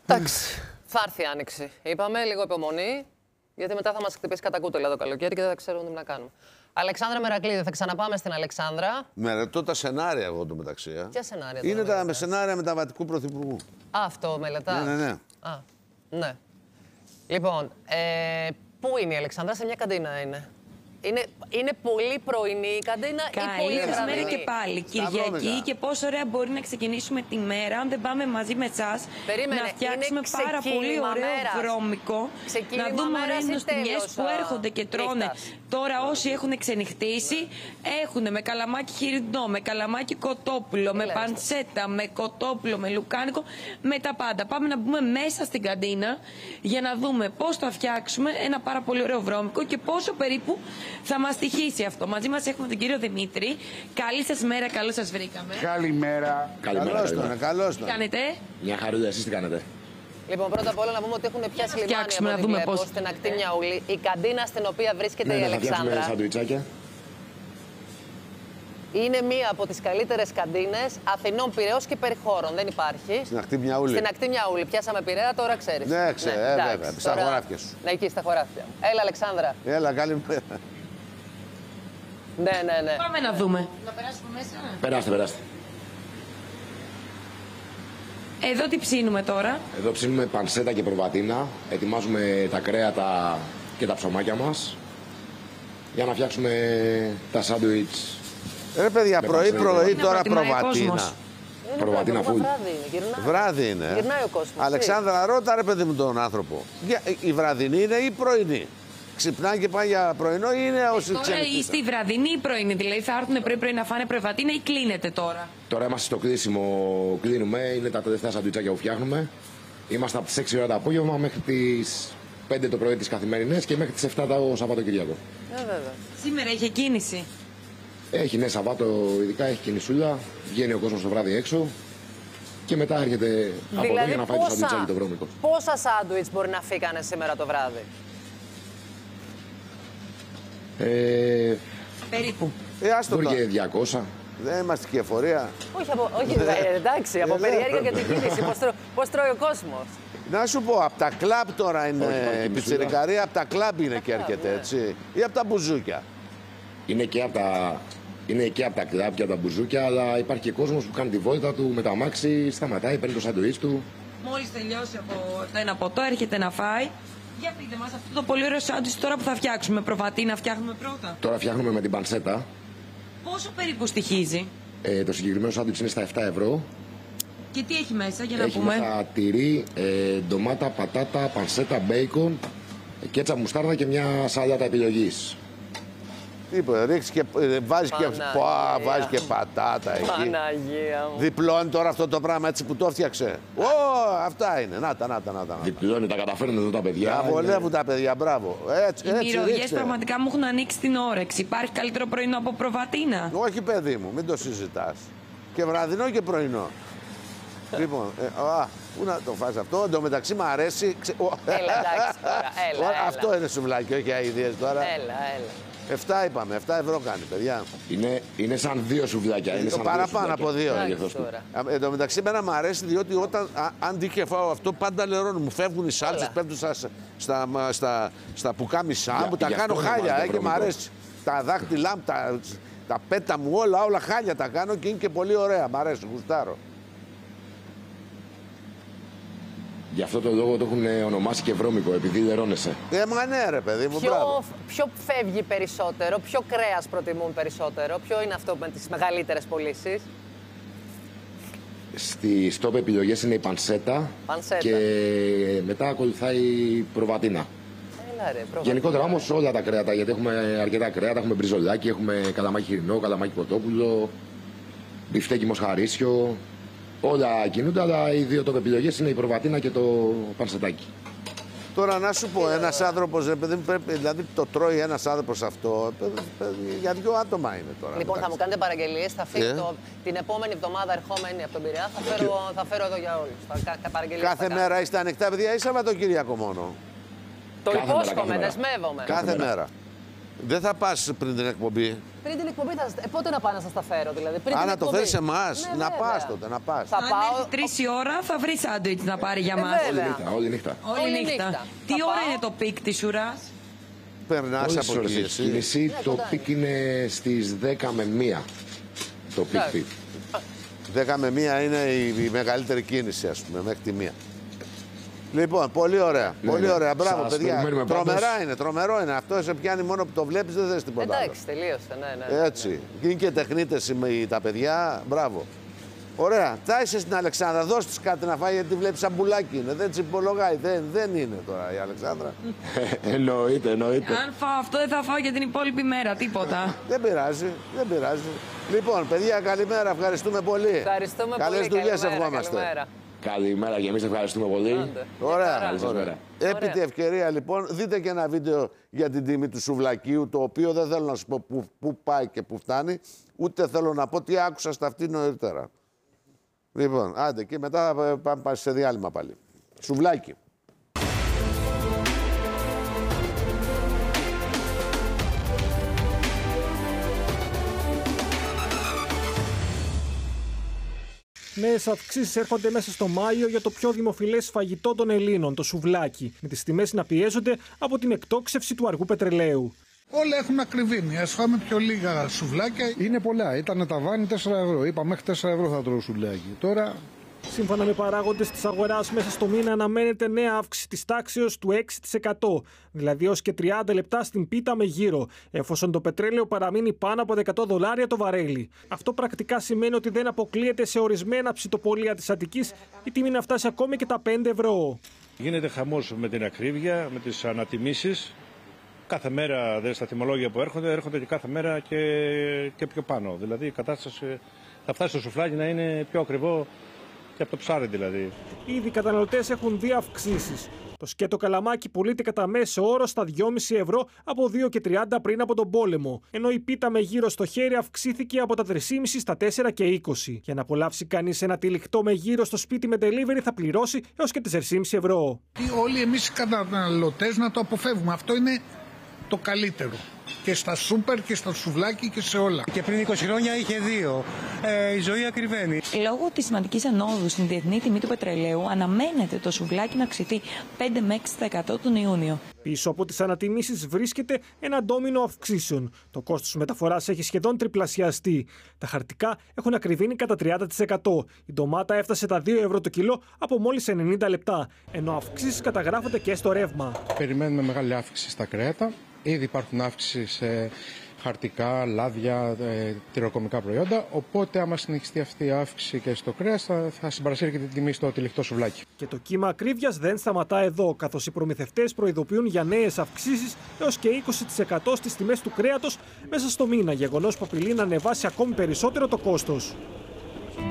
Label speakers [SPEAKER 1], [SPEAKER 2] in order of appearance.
[SPEAKER 1] Εντάξει, θα έρθει η άνοιξη. Είπαμε, λίγο υπομονή, γιατί μετά θα μας χτυπήσει κατά κούτελα το καλοκαίρι και δεν θα ξέρουμε τι να κάνουμε. Αλεξάνδρα Μερακλείδη, θα ξαναπάμε στην Αλεξάνδρα.
[SPEAKER 2] Μελετώ τα σενάρια εγώ το μεταξύ.
[SPEAKER 1] Ποια σενάρια?
[SPEAKER 2] Είναι τα σενάρια μεταβατικού πρωθυπουργού.
[SPEAKER 1] Α, αυτό μελετάς.
[SPEAKER 2] Ναι.
[SPEAKER 1] Α, ναι. Λοιπόν, πού είναι η Αλεξάνδρα? Σε μια καντίνα είναι. Είναι πολύ πρωινή η καντίνα ή πολύ βραδινή?
[SPEAKER 3] Μέρα και πάλι, Κυριακή, και πόσο ωραία μπορεί να ξεκινήσουμε τη μέρα αν δεν πάμε μαζί με εσάς να φτιάξουμε πάρα πολύ ωραίο βρώμικο. Να δούμε ωραίες νοστιμιές που έρχονται και τρώνε. Τώρα όσοι έχουν ξενυχτήσει έχουν με καλαμάκι χοιρινό, με καλαμάκι κοτόπουλο, με πανσέτα, με κοτόπουλο, με λουκάνικο, με τα πάντα. Πάμε να μπούμε μέσα στην καντίνα για να δούμε πώς θα φτιάξουμε ένα πάρα πολύ ωραίο βρώμικο και πόσο περίπου θα μας τυχήσει αυτό. Μαζί μας έχουμε τον κύριο Δημήτρη. Καλή σας μέρα, καλώς σας βρήκαμε.
[SPEAKER 4] Καλημέρα.
[SPEAKER 2] Καλώς τον.
[SPEAKER 3] Τι κάνετε?
[SPEAKER 4] Μια χαρούλα, εσείς τι κάνετε?
[SPEAKER 1] Λοιπόν, πρώτα απ' όλα να πούμε ότι έχουν πιάσει λιμάνι από ό,τι βλέπω στην ακτή Μιαούλη. Η καντίνα στην οποία βρίσκεται η Αλεξάνδρα.
[SPEAKER 4] Θα σαντουιτσάκια.
[SPEAKER 1] Είναι μία από τις καλύτερες καντίνες Αθηνών, Πειραιώς και περιχώρων. Δεν υπάρχει.
[SPEAKER 2] Στην ακτή Μιαούλη.
[SPEAKER 1] Στην ακτή Μιαούλη. Πιάσαμε Πειραιά, τώρα ξέρεις.
[SPEAKER 2] Ναι, βέβαια. Στα χωράφια σου.
[SPEAKER 1] Ναι, εκεί στα χωράφια. Έλα, Αλεξάνδρα.
[SPEAKER 2] Έλα, καλημέρα.
[SPEAKER 1] Ναι.
[SPEAKER 3] Πάμε να δούμε.
[SPEAKER 5] Να περάσουμε μέσα.
[SPEAKER 4] Περάστε.
[SPEAKER 3] Εδώ τι ψήνουμε τώρα?
[SPEAKER 4] Εδώ ψήνουμε πανσέτα και προβατίνα. Ετοιμάζουμε τα κρέατα και τα ψωμάκια μας για να φτιάξουμε τα σάντουιτς.
[SPEAKER 2] Ρε παιδιά, πρωί τώρα προβατίνα.
[SPEAKER 4] Προβατίνα φουλ.
[SPEAKER 2] Βράδυ είναι.
[SPEAKER 1] Γυρνάει ο κόσμος.
[SPEAKER 2] Αλεξάνδρα, ρώτα ρε παιδί μου τον άνθρωπο. Η βραδινή είναι ή πρωινή? Ξυπνάει και πάει για πρωινό ή είναι όσοι
[SPEAKER 3] Τώρα είστε η βραδινή ή πρωινή? Δηλαδή θα έρθουν πρωί να φάνε προβατίνα ή κλείνετε τώρα?
[SPEAKER 4] Τώρα είμαστε στο κλείσιμο. Κλείνουμε. Είναι τα τελευταία σαντουιτσάκια που φτιάχνουμε. Είμαστε από τις 6 ώρα το απόγευμα μέχρι τις 5 το πρωί τις καθημερινές και μέχρι τις 7 το Σαββατοκύριακο.
[SPEAKER 1] Βέβαια.
[SPEAKER 3] Σήμερα είχε κίνηση?
[SPEAKER 4] Έχει, ναι, Σαββάτο ειδικά έχει κινησούλα. Βγαίνει ο κόσμος το βράδυ έξω. Και μετά έρχεται από εδώ για να φάει το σαντουιτσάκι το βρώμικο.
[SPEAKER 1] Πόσα σάντουιτς μπορεί να φύγανε σήμερα το βράδυ?
[SPEAKER 3] Περίπου.
[SPEAKER 4] Μπορεί και 200.
[SPEAKER 2] Δεν είμαστε και εφορία.
[SPEAKER 1] Όχι, εντάξει, από περιέργεια και την κίνηση. Πώς τρώει ο κόσμος.
[SPEAKER 2] Να σου πω, από τα κλαμπ τώρα είναι η πιτσιρικαρία, από τα κλαμπ είναι και έρχεται, έτσι. Ή από τα μπουζούκια.
[SPEAKER 4] Είναι και από τα κλαμπ και από τα μπουζούκια, αλλά υπάρχει και κόσμος που κάνει τη βόλτα του με το αμάξι, σταματάει, παίρνει το σαντουίτς του.
[SPEAKER 3] Μόλις τελειώσει από το ένα ποτό, έρχεται να φάει. Για πείτε μας αυτό το πολύ ωραίο σάντουιτς τώρα που θα φτιάξουμε. Προβατίνα φτιάχνουμε πρώτα.
[SPEAKER 4] Τώρα φτιάχνουμε με την πανσέτα.
[SPEAKER 3] Πόσο περίπου στοιχίζει?
[SPEAKER 4] Το συγκεκριμένο σάντουιτς είναι στα 7 ευρώ.
[SPEAKER 3] Και τι έχει μέσα, για να
[SPEAKER 4] έχει
[SPEAKER 3] πούμε?
[SPEAKER 4] Έχει μέσα τυρί, ντομάτα, πατάτα, πανσέτα, μπέικον, κέτσα, μουστάρδα και μια σάλατα επιλογής.
[SPEAKER 2] Τίποτα, ρίξεις και βάζεις και πατάτα εκεί.
[SPEAKER 1] Παναγία μου.
[SPEAKER 2] Διπλώνει τώρα αυτό το πράγμα έτσι που το έφτιαξε. Αυτά είναι. Να τα.
[SPEAKER 4] Διπλώνει, τα καταφέρνουν εδώ τα παιδιά.
[SPEAKER 2] Τα βολεύουν τα παιδιά, μπράβο.
[SPEAKER 3] Οι μυρωδιές πραγματικά μου έχουν ανοίξει την όρεξη. Υπάρχει καλύτερο πρωινό από προβατίνα?
[SPEAKER 2] Όχι, παιδί μου, μην το συζητάς. Και βραδινό και πρωινό. Λοιπόν, πού να το φας αυτό? Εν τω μεταξύ μου αρέσει.
[SPEAKER 1] Έλα, εντάξει τώρα. Έλα.
[SPEAKER 2] Αυτό είναι σουβλάκι, όχι αηδίες τώρα.
[SPEAKER 1] Έλα.
[SPEAKER 2] 7 είπαμε, 7 ευρώ κάνει, παιδιά.
[SPEAKER 4] Είναι σαν 2 σουβλάκια. Είναι σαν
[SPEAKER 2] παραπάνω από 2. Εν τω μεταξύ, εμένα μου αρέσει διότι αν δει και φάω αυτό, πάντα λερώνω. Μου φεύγουν οι σάλτσες, πέφτουν στα πουκάμισά μου, τα κάνω χάλια και μου αρέσει. Τα δάχτυλά μου, τα πέτα μου, όλα χάλια τα κάνω και είναι και πολύ ωραία. Μ' αρέσει, γουστάρω.
[SPEAKER 4] Γι' αυτό το λόγο το έχουν ονομάσει και βρώμικο, επειδή λερώνεσαι.
[SPEAKER 2] Μα ναι, ρε παιδί μου,
[SPEAKER 1] ποιο φεύγει περισσότερο, ποιο κρέας προτιμούν περισσότερο, ποιο είναι αυτό με τις μεγαλύτερες πωλήσεις?
[SPEAKER 4] Στις top επιλογές είναι η πανσέτα. Και μετά ακολουθάει η προβατίνα. Γενικότερα όμως όλα τα κρέατα, γιατί έχουμε αρκετά κρέατα, έχουμε μπριζολάκι, έχουμε καλαμάκι χοιρινό, καλαμάκι κοτόπουλο, μπιφτέκι μοσχαρίσιο. Όλα κινούνται, αλλά οι δύο top επιλογές είναι η προβατίνα και το πανσετάκι.
[SPEAKER 2] Τώρα να σου πω, ένας άνθρωπος, δηλαδή το τρώει ένας άνθρωπος αυτό, για 2 άτομα είναι τώρα.
[SPEAKER 1] Λοιπόν, θα μου κάνετε παραγγελίες, θα φύγω την επόμενη εβδομάδα ερχόμενη από τον Πειραιά, θα φέρω εδώ για όλους.
[SPEAKER 2] Κάθε μέρα είστε ανοιχτά, παιδιά, ή Σαββατοκύριακο μόνο?
[SPEAKER 1] Το υπόσχομαι, δεσμεύομαι.
[SPEAKER 2] Κάθε μέρα. Δεν θα πας πριν την εκπομπή.
[SPEAKER 1] Πριν την εκπομπή, πότε να πάω να σας τα φέρω, δηλαδή. Πριν
[SPEAKER 2] να το φέρεις εμάς,
[SPEAKER 1] ναι,
[SPEAKER 2] να πας τότε, να πας.
[SPEAKER 1] Θα πάω
[SPEAKER 3] 3 η ώρα, θα βρει σάντουιτς να πάρει για μας.
[SPEAKER 4] Όλη νύχτα.
[SPEAKER 3] Όλη νύχτα. Τι ώρα είναι το πικ της ουράς?
[SPEAKER 2] Περνάς από εκεί εσύ.
[SPEAKER 4] Το πικ είναι στις 10 με 1 το πικ.
[SPEAKER 2] 10 με 1 είναι η μεγαλύτερη κίνηση, ας πούμε, μέχρι τη 1. Λοιπόν, πολύ ωραία. Πολύ ωραία. Μπράβο, παιδιά. Τρομερό είναι. Αυτό σε πιάνει μόνο που το βλέπεις, δεν θες τίποτα άλλο.
[SPEAKER 1] Εντάξει, τελείωσε. Ναι.
[SPEAKER 2] Έτσι. Είναι και τεχνίτες τα παιδιά. Μπράβο. Ωραία. Θα είσαι στην Αλεξάνδρα, δώσ' της κάτι να φάει, γιατί βλέπεις σαν μπουλάκι είναι. Δεν τσιμπολογάει. Δεν είναι τώρα η Αλεξάνδρα.
[SPEAKER 4] Εννοείται.
[SPEAKER 3] Αν φάω αυτό, δεν θα φάω για την υπόλοιπη μέρα, τίποτα.
[SPEAKER 2] Δεν πειράζει. Λοιπόν, παιδιά, καλημέρα. Ευχαριστούμε πολύ.
[SPEAKER 1] Ευχαριστούμε πολύ.
[SPEAKER 2] Καλές δουλειές ευχόμαστε.
[SPEAKER 4] Καλημέρα και εμείς ευχαριστούμε πολύ.
[SPEAKER 2] Ωραία. Επί τη ευκαιρία, λοιπόν, δείτε και ένα βίντεο για την τιμή του σουβλακίου, το οποίο δεν θέλω να σου πω πού πάει και πού φτάνει, ούτε θέλω να πω τι άκουσα στα αυτή νωρίτερα. Λοιπόν, άντε και μετά πάμε σε διάλειμμα πάλι. Σουβλάκι.
[SPEAKER 5] Νέες αυξήσεις έρχονται μέσα στο Μάιο για το πιο δημοφιλές φαγητό των Ελλήνων, το σουβλάκι, με τις τιμές να πιέζονται από την εκτόξευση του αργού πετρελαίου.
[SPEAKER 6] Όλα έχουν ακριβήνει. Ας φάμε πιο λίγα σουβλάκια.
[SPEAKER 7] Είναι πολλά. Ήταν ταβάνι 4 ευρώ. Είπα μέχρι 4 ευρώ θα τρώω σουβλάκι. Τώρα.
[SPEAKER 5] Σύμφωνα με παράγοντες της αγοράς, μέσα στο μήνα αναμένεται νέα αύξηση της τάξεως του 6%, δηλαδή έως και 30 λεπτά στην πίτα με γύρο, εφόσον το πετρέλαιο παραμείνει πάνω από $100 το βαρέλι. Αυτό πρακτικά σημαίνει ότι δεν αποκλείεται σε ορισμένα ψητοπολία της Αττικής η τιμή να φτάσει ακόμη και τα 5 ευρώ.
[SPEAKER 8] Γίνεται χαμός με την ακρίβεια, με τις ανατιμήσεις. Κάθε μέρα στα θυμολόγια που έρχονται και κάθε μέρα και πιο πάνω. Δηλαδή η κατάσταση θα φτάσει στο σουφλάκι να είναι πιο ακριβό και από το ψάρι δηλαδή.
[SPEAKER 5] Ήδη οι καταναλωτές έχουν δύο αυξήσεις. Το σκέτο καλαμάκι πουλείται κατά μέσο όρο στα 2,5 ευρώ από 2,30 πριν από τον πόλεμο. Ενώ η πίτα με γύρο στο χέρι αυξήθηκε από τα 3,5 στα 4,20. Για να απολαύσει κανείς ένα τυλιχτό με γύρο στο σπίτι με delivery θα πληρώσει έως και 4,5 ευρώ.
[SPEAKER 6] Όλοι εμείς οι καταναλωτές να το αποφεύγουμε. Αυτό είναι το καλύτερο. Και στα σούπερ και στα σουβλάκι και σε όλα.
[SPEAKER 9] Και πριν 20 χρόνια είχε 2. Η ζωή ακριβένει.
[SPEAKER 3] Λόγω της σημαντικής ανόδου στην διεθνή τιμή του πετρελαίου, αναμένεται το σουβλάκι να αυξηθεί 5 με 6% τον Ιούνιο.
[SPEAKER 5] Πίσω από τις ανατιμήσεις βρίσκεται ένα ντόμινο αυξήσεων. Το κόστος μεταφοράς έχει σχεδόν τριπλασιαστεί. Τα χαρτικά έχουν ακριβήνει κατά 30%. Η ντομάτα έφτασε τα 2 ευρώ το κιλό από μόλις 90 λεπτά. Ενώ αυξήσεις καταγράφονται και στο ρεύμα.
[SPEAKER 7] Περιμένουμε μεγάλη αύξηση στα κρέατα. Ήδη υπάρχουν αύξηση σε χαρτικά, λάδια, τυροκομικά προϊόντα. Οπότε, άμα συνεχιστεί αυτή η αύξηση και στο κρέας, θα συμπαρασύρει και την τιμή στο τυλιχτό σουβλάκι.
[SPEAKER 5] Και το κύμα ακρίβειας δεν σταματά εδώ, καθώς οι προμηθευτές προειδοποιούν για νέες αυξήσεις έως και 20% στις τιμές του κρέατος μέσα στο μήνα. Γεγονός που απειλεί να ανεβάσει ακόμη περισσότερο το κόστος.